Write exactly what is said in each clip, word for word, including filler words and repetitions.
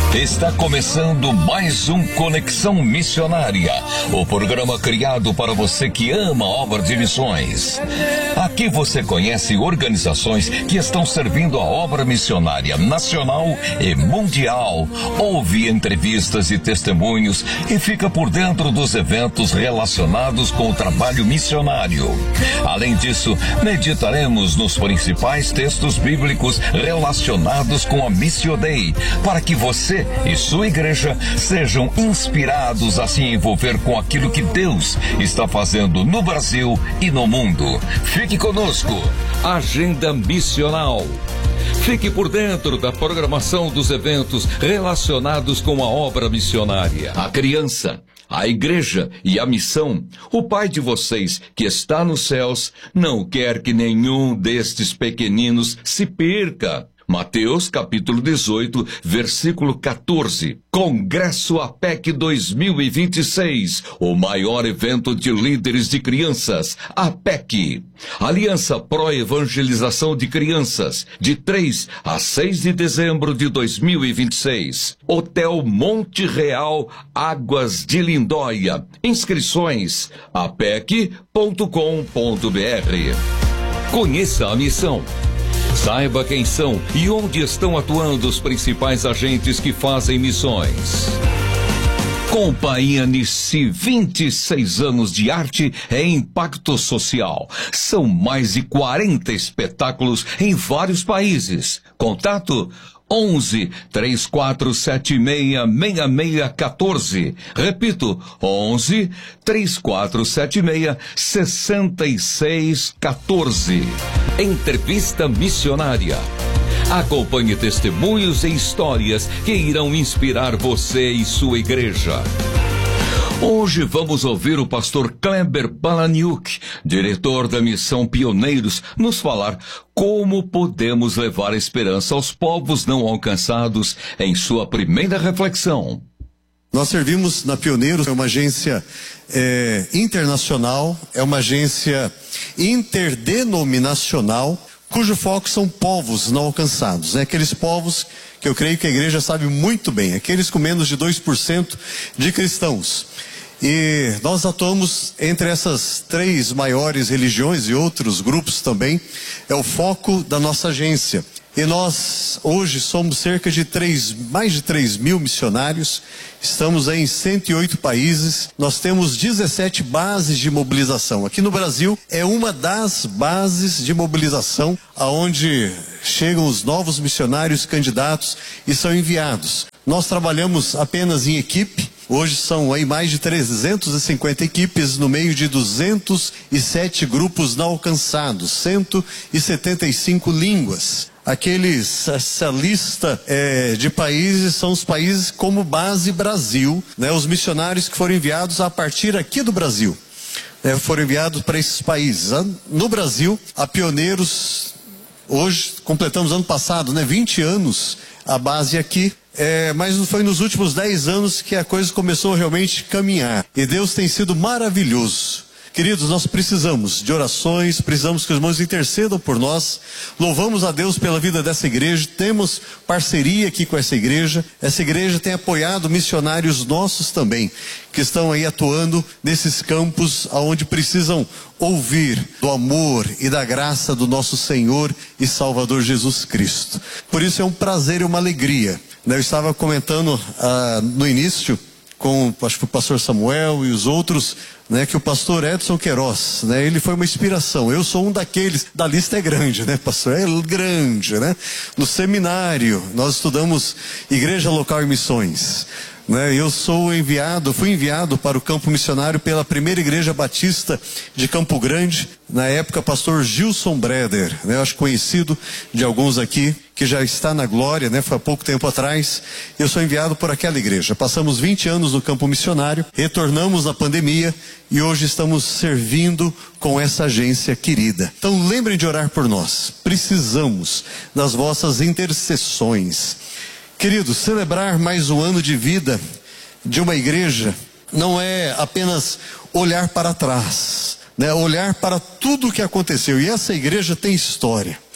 Está começando mais um Conexão Missionária, o programa criado para você que ama a obra de missões. Aqui você conhece organizações que estão servindo a obra missionária nacional e mundial, ouve entrevistas e testemunhos e fica por dentro dos eventos relacionados com o trabalho missionário. Além disso, meditaremos nos principais textos bíblicos relacionados com a Missio Dei, para que você e sua igreja sejam inspirados a se envolver com aquilo que Deus está fazendo no Brasil e no mundo. Fique conosco. Agenda Missional. Fique por dentro da programação dos eventos relacionados com a obra missionária. A criança, a igreja e a missão. O Pai de vocês, que está nos céus, não quer que nenhum destes pequeninos se perca. Mateus capítulo dezoito, versículo quatorze. Congresso A P E C dois mil e vinte e seis, o maior evento de líderes de crianças, A P E C. Aliança Pro Evangelização de Crianças, de três a seis de dezembro de dois mil e vinte e seis. Hotel Monte Real, Águas de Lindóia. Inscrições a p e c ponto com ponto b r. Conheça a missão. Saiba quem são e onde estão atuando os principais agentes que fazem missões. Companhia Nissi, vinte e seis anos de arte e impacto social. São mais de quarenta espetáculos em vários países. Contato onze, três quatro sete seis, seis seis um quatro. Repito, onze, três quatro sete seis, seis seis um quatro. Entrevista missionária. Acompanhe testemunhos e histórias que irão inspirar você e sua igreja. Hoje vamos ouvir o pastor Kleber Palahniuk, diretor da Missão Pioneiros, nos falar como podemos levar esperança aos povos não alcançados em sua primeira reflexão. Nós servimos na Pioneiros, é uma agência é, internacional, é uma agência interdenominacional, cujo foco são povos não alcançados, né? Aqueles povos que eu creio que a igreja sabe muito bem, aqueles com menos de dois por cento de cristãos. E nós atuamos entre essas três maiores religiões e outros grupos também, é o foco da nossa agência. E nós hoje somos cerca de três, mais de três mil missionários, estamos aí em cento e oito países, nós temos dezessete bases de mobilização. Aqui no Brasil é uma das bases de mobilização aonde chegam os novos missionários candidatos e são enviados. Nós trabalhamos apenas em equipe. Hoje são aí mais de trezentas e cinquenta equipes no meio de duzentos e sete grupos não alcançados, cento e setenta e cinco línguas. Aqueles, essa lista é, de países são os países como base Brasil, né? Os missionários que foram enviados a partir aqui do Brasil, né? Foram enviados para esses países. No Brasil, a Pioneiros, hoje completamos ano passado, né? vinte anos a base aqui. É, mas foi nos últimos dez anos que a coisa começou a realmente caminhar. E Deus tem sido maravilhoso. Queridos, nós precisamos de orações, precisamos que os irmãos intercedam por nós. Louvamos a Deus pela vida dessa igreja, temos parceria aqui com essa igreja. Essa igreja tem apoiado missionários nossos também, que estão aí atuando nesses campos onde precisam ouvir do amor e da graça do nosso Senhor e Salvador Jesus Cristo. Por isso é um prazer e uma alegria. Eu estava comentando ah, no início com, acho que o pastor Samuel e os outros, né, que o pastor Edson Queiroz, né, ele foi uma inspiração. Eu sou um daqueles, da lista é grande, né, pastor? É grande, né? No seminário, nós estudamos Igreja Local e Missões. Né, eu sou enviado, fui enviado para o campo missionário pela primeira igreja batista de Campo Grande, na época pastor Gilson Breder, né, eu acho conhecido de alguns aqui, que já está na glória, né, foi há pouco tempo atrás. Eu sou enviado por aquela igreja. Passamos vinte anos no campo missionário, retornamos na pandemia e hoje estamos servindo com essa agência querida. Então lembrem de orar por nós, precisamos das vossas intercessões. Queridos, celebrar mais um ano de vida de uma igreja não é apenas olhar para trás, né? Olhar para tudo o que aconteceu. E essa igreja tem história.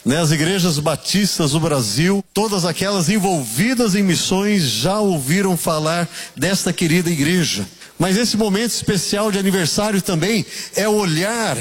né? As igrejas batistas do Brasil, todas aquelas envolvidas em missões já ouviram falar desta querida igreja. Mas esse momento especial de aniversário também é olhar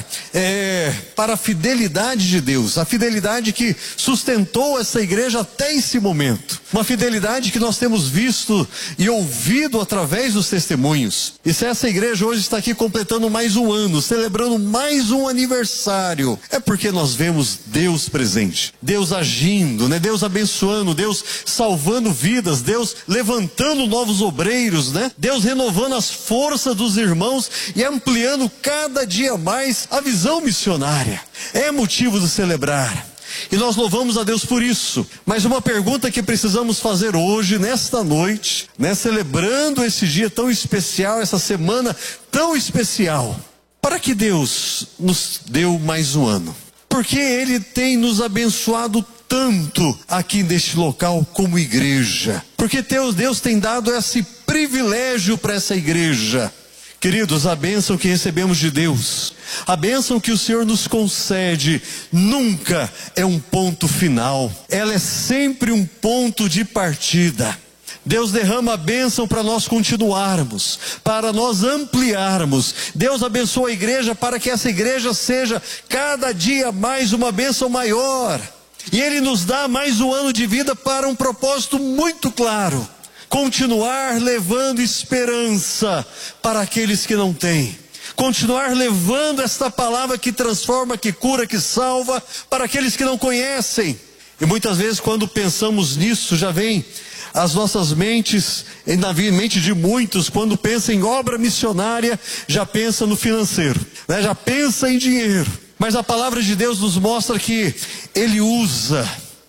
é, para a fidelidade de Deus, a fidelidade que sustentou essa igreja até esse momento. Uma fidelidade que nós temos visto e ouvido através dos testemunhos. E se essa igreja hoje está aqui completando mais um ano, celebrando mais um aniversário, é porque nós vemos Deus presente, Deus agindo, né? Deus abençoando, Deus salvando vidas, Deus levantando novos obreiros, né? Deus renovando as força dos irmãos e ampliando cada dia mais a visão missionária. É motivo de celebrar. E nós louvamos a Deus por isso. Mas uma pergunta que precisamos fazer hoje, nesta noite, né, celebrando esse dia tão especial, essa semana tão especial. Para que Deus nos deu mais um ano? Porque Ele tem nos abençoado tanto aqui neste local como igreja. Porque Deus, Deus tem dado esse privilégio para essa igreja. Queridos, a bênção que recebemos de Deus, a bênção que o Senhor nos concede, nunca é um ponto final. Ela é sempre um ponto de partida. Deus derrama a bênção para nós continuarmos, para nós ampliarmos. Deus abençoa a igreja para que essa igreja seja cada dia mais uma bênção maior. E Ele nos dá mais um ano de vida para um propósito muito claro: continuar levando esperança para aqueles que não têm. Continuar levando esta palavra que transforma, que cura, que salva para aqueles que não conhecem. E muitas vezes quando pensamos nisso, já vem as nossas mentes, e na mente de muitos, quando pensa em obra missionária, já pensa no financeiro, né? Já pensa em dinheiro. Mas a palavra de Deus nos mostra que Ele usa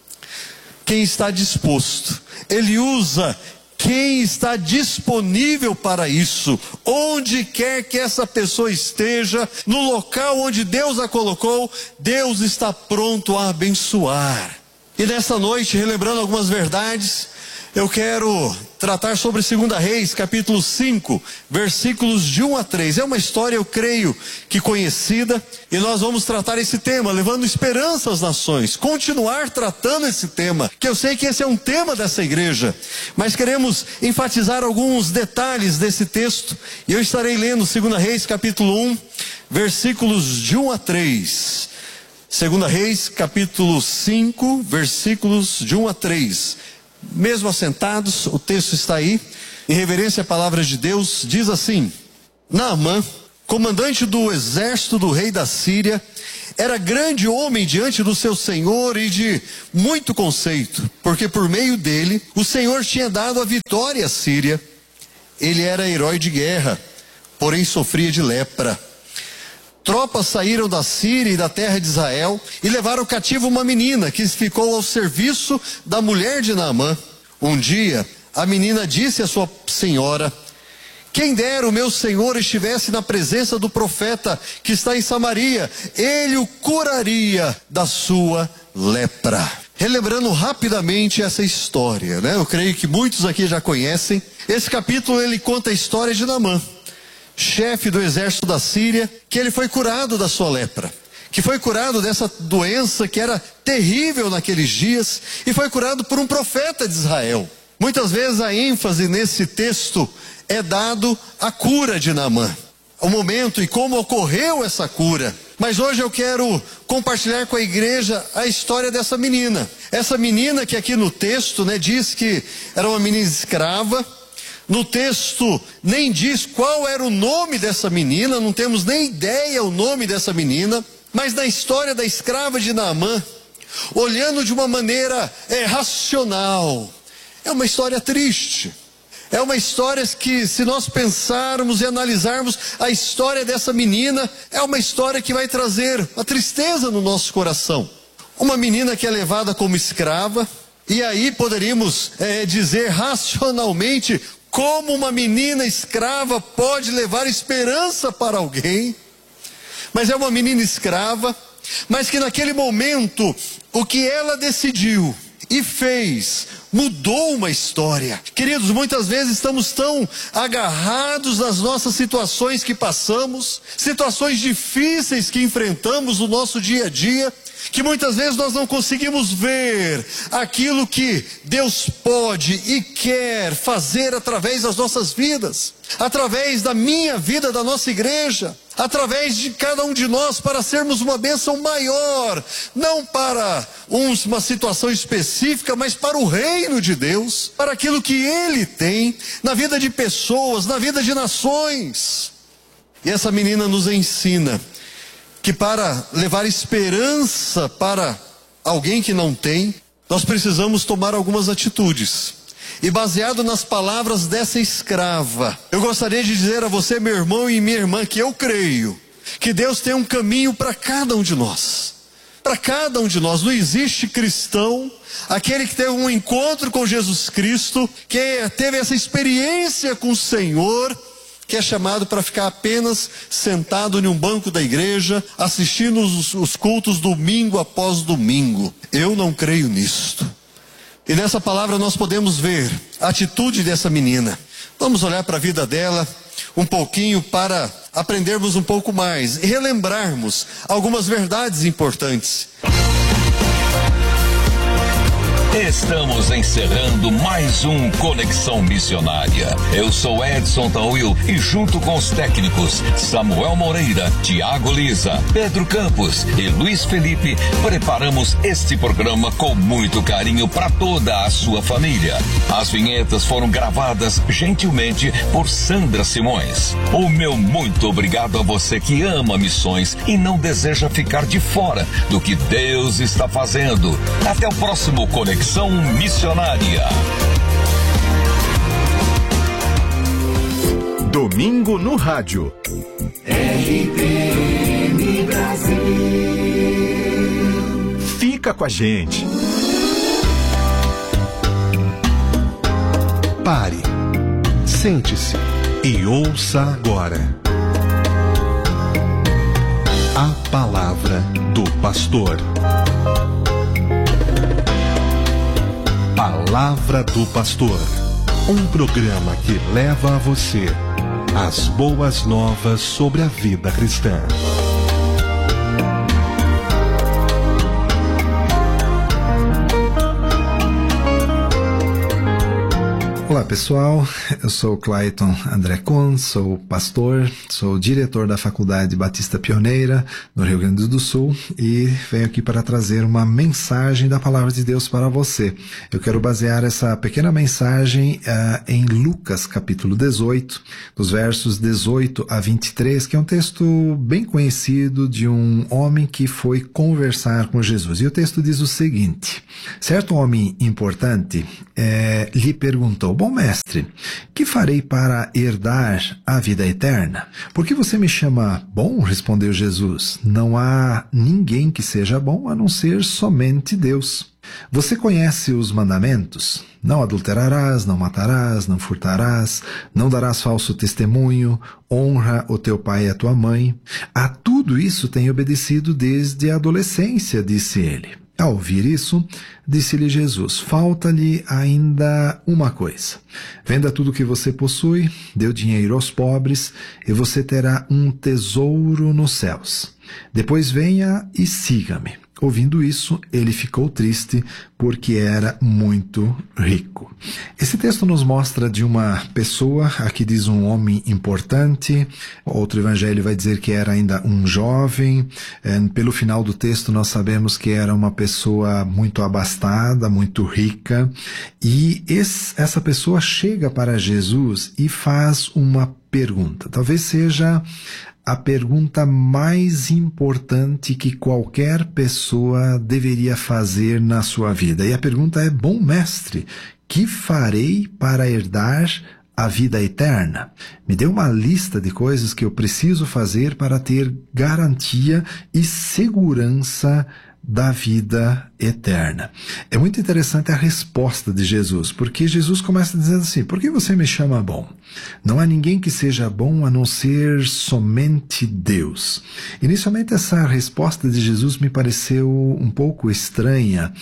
quem está disposto. Ele usa quem está disponível para isso. Onde quer que essa pessoa esteja, no local onde Deus a colocou, Deus está pronto a abençoar. E nessa noite, relembrando algumas verdades, eu quero tratar sobre segunda Reis, capítulo cinco, versículos de um a três. É uma história, eu creio, que conhecida, e nós vamos tratar esse tema, levando esperança às nações, continuar tratando esse tema, que eu sei que esse é um tema dessa igreja, mas queremos enfatizar alguns detalhes desse texto, e eu estarei lendo segunda Reis, capítulo um, versículos de um a três. segunda Reis, capítulo cinco, versículos de um a três. Mesmo assentados, o texto está aí, em reverência à palavra de Deus, diz assim: Naamã, comandante do exército do rei da Síria, era grande homem diante do seu senhor e de muito conceito, porque por meio dele o Senhor tinha dado a vitória à Síria. Ele era herói de guerra, porém sofria de lepra. Tropas saíram da Síria e da terra de Israel e levaram cativo uma menina que ficou ao serviço da mulher de Naamã. Um dia, a menina disse à sua senhora: quem dera o meu senhor estivesse na presença do profeta que está em Samaria, ele o curaria da sua lepra. Relembrando rapidamente essa história, né? Eu creio que muitos aqui já conhecem. Esse capítulo ele conta a história de Naamã, chefe do exército da Síria, que ele foi curado da sua lepra, que foi curado dessa doença que era terrível naqueles dias, e foi curado por um profeta de Israel. Muitas vezes a ênfase nesse texto é dado à cura de Naamã, o momento e como ocorreu essa cura. Mas hoje eu quero compartilhar com a igreja a história dessa menina. Essa menina que aqui no texto, né, diz que era uma menina escrava. No texto nem diz qual era o nome dessa menina, não temos nem ideia o nome dessa menina, mas na história da escrava de Naamã, olhando de uma maneira é, racional, é uma história triste. É uma história que, se nós pensarmos e analisarmos a história dessa menina, é uma história que vai trazer a tristeza no nosso coração. Uma menina que é levada como escrava, e aí poderíamos é, dizer racionalmente: como uma menina escrava pode levar esperança para alguém? Mas é uma menina escrava, mas que naquele momento, o que ela decidiu e fez, mudou uma história. Queridos, muitas vezes estamos tão agarrados nas nossas situações que passamos, situações difíceis que enfrentamos no nosso dia a dia, que muitas vezes nós não conseguimos ver aquilo que Deus pode e quer fazer através das nossas vidas, através da minha vida, da nossa igreja, através de cada um de nós, para sermos uma bênção maior, não para uns, uma situação específica, mas para o reino de Deus, para aquilo que Ele tem na vida de pessoas, na vida de nações. E essa menina nos ensina que para levar esperança para alguém que não tem, nós precisamos tomar algumas atitudes. E baseado nas palavras dessa escrava, eu gostaria de dizer a você, meu irmão e minha irmã, que eu creio que Deus tem um caminho para cada um de nós. Para cada um de nós. Não existe cristão, aquele que teve um encontro com Jesus Cristo, que teve essa experiência com o Senhor, que é chamado para ficar apenas sentado em um banco da igreja, assistindo os, os cultos domingo após domingo. Eu não creio nisto. E nessa palavra nós podemos ver a atitude dessa menina. Vamos olhar para a vida dela um pouquinho para aprendermos um pouco mais e relembrarmos algumas verdades importantes. Estamos encerrando mais um Conexão Missionária. Eu sou Edson Tauil e junto com os técnicos Samuel Moreira, Tiago Lisa, Pedro Campos e Luiz Felipe, preparamos este programa com muito carinho para toda a sua família. As vinhetas foram gravadas gentilmente por Sandra Simões. O meu muito obrigado a você que ama missões e não deseja ficar de fora do que Deus está fazendo. Até o próximo Conexão Missionária. Domingo no Rádio. R T M Brasil. Fica com a gente. Pare, sente-se e ouça agora a palavra do pastor. Palavra do Pastor, um programa que leva a você as boas novas sobre a vida cristã. Olá pessoal, eu sou o Clayton André Kuhn, sou pastor, sou diretor da Faculdade Batista Pioneira no Rio Grande do Sul e venho aqui para trazer uma mensagem da Palavra de Deus para você. Eu quero basear essa pequena mensagem uh, em Lucas capítulo dezoito, dos versos dezoito a vinte e três, que é um texto bem conhecido de um homem que foi conversar com Jesus. E o texto diz o seguinte: certo homem importante eh, lhe perguntou: bom mestre, que farei para herdar a vida eterna? Por que você me chama bom? Respondeu Jesus. Não há ninguém que seja bom a não ser somente Deus. Você conhece os mandamentos? Não adulterarás, não matarás, não furtarás, não darás falso testemunho, honra o teu pai e a tua mãe. A tudo isso tenho obedecido desde a adolescência, disse ele. Ao ouvir isso, disse-lhe Jesus: falta-lhe ainda uma coisa. Venda tudo o que você possui, dê o dinheiro aos pobres, e você terá um tesouro nos céus. Depois venha e siga-me. Ouvindo isso, ele ficou triste porque era muito rico. Esse texto nos mostra de uma pessoa, aqui diz um homem importante, outro evangelho vai dizer que era ainda um jovem. Pelo final do texto nós sabemos que era uma pessoa muito abastada, muito rica, e esse, essa pessoa chega para Jesus e faz uma pergunta. Talvez seja a pergunta mais importante que qualquer pessoa deveria fazer na sua vida. E a pergunta é: bom mestre, que farei para herdar a vida eterna? Me dê uma lista de coisas que eu preciso fazer para ter garantia e segurança da vida eterna. É muito interessante a resposta de Jesus, porque Jesus começa dizendo assim: por que você me chama bom? Não há ninguém que seja bom a não ser somente Deus. Inicialmente essa resposta de Jesus me pareceu um pouco estranha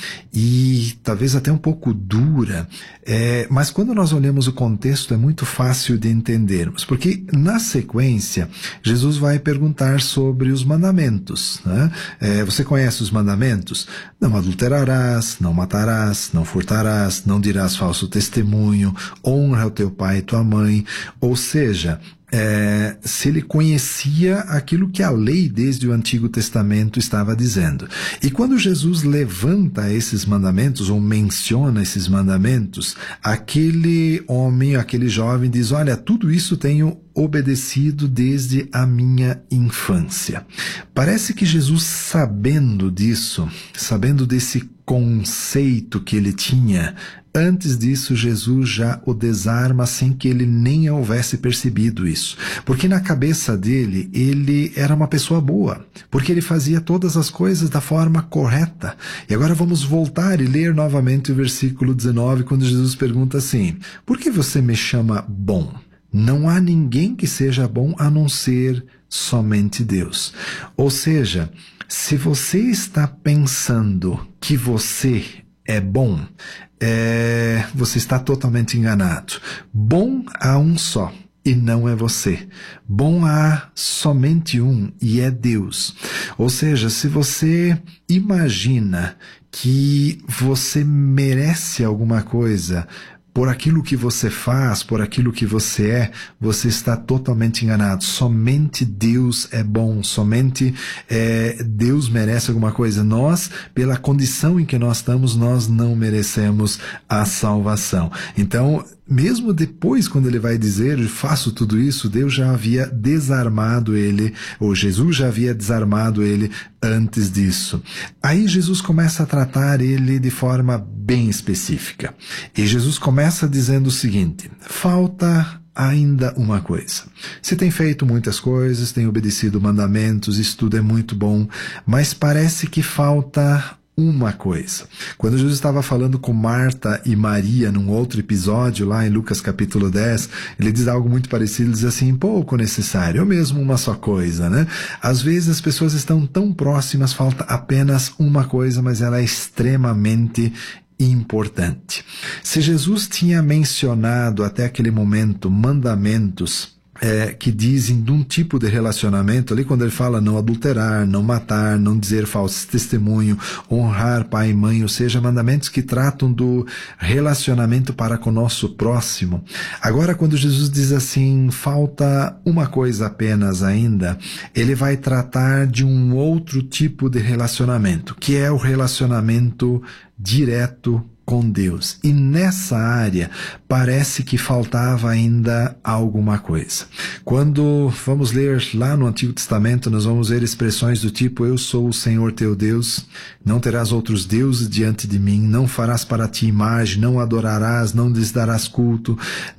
e talvez até um pouco dura, é, mas quando nós olhamos o contexto é muito fácil de entendermos, porque na sequência Jesus vai perguntar sobre os mandamentos, né? É, você conhece os mandamentos? mandamentos? Não adulterarás, não matarás, não furtarás, não dirás falso testemunho, honra o teu pai e tua mãe. Ou seja, É, se ele conhecia aquilo que a lei desde o Antigo Testamento estava dizendo. E quando Jesus levanta esses mandamentos, ou menciona esses mandamentos, aquele homem, aquele jovem diz, olha, tudo isso tenho obedecido desde a minha infância. Parece que Jesus, sabendo disso, sabendo desse conceito que ele tinha, antes disso Jesus já o desarma sem que ele nem houvesse percebido isso. Porque na cabeça dele, ele era uma pessoa boa, porque ele fazia todas as coisas da forma correta. E agora vamos voltar e ler novamente o versículo dezenove, quando Jesus pergunta assim, por que você me chama bom? Não há ninguém que seja bom a não ser somente Deus. Ou seja, se você está pensando que você é bom, é, você está totalmente enganado. Bom há um só, e não é você. Bom há somente um, e é Deus. Ou seja, se você imagina que você merece alguma coisa por aquilo que você faz, por aquilo que você é, você está totalmente enganado. Somente Deus é bom, somente é, Deus merece alguma coisa. Nós, pela condição em que nós estamos, nós não merecemos a salvação. Então, mesmo depois, quando ele vai dizer, faço tudo isso, Deus já havia desarmado ele, ou Jesus já havia desarmado ele antes disso. Aí Jesus começa a tratar ele de forma bem específica. E Jesus começa dizendo o seguinte, falta ainda uma coisa. Você tem feito muitas coisas, tem obedecido mandamentos, isso tudo é muito bom, mas parece que falta uma coisa. Quando Jesus estava falando com Marta e Maria num outro episódio, lá em Lucas capítulo dez, ele diz algo muito parecido, ele diz assim, pouco necessário, ou mesmo uma só coisa, né? Às vezes as pessoas estão tão próximas, falta apenas uma coisa, mas ela é extremamente importante. Se Jesus tinha mencionado até aquele momento mandamentos É, que dizem de um tipo de relacionamento, ali quando ele fala não adulterar, não matar, não dizer falso testemunho, honrar pai e mãe, ou seja, mandamentos que tratam do relacionamento para com o nosso próximo. Agora, quando Jesus diz assim, falta uma coisa apenas ainda, ele vai tratar de um outro tipo de relacionamento, que é o relacionamento direto com Deus. E nessa área parece que faltava ainda alguma coisa. Quando vamos ler lá no Antigo Testamento, nós vamos ver expressões do tipo, eu sou o Senhor teu Deus, não terás outros deuses diante de mim, não farás para ti imagem, não adorarás, não lhes darás culto,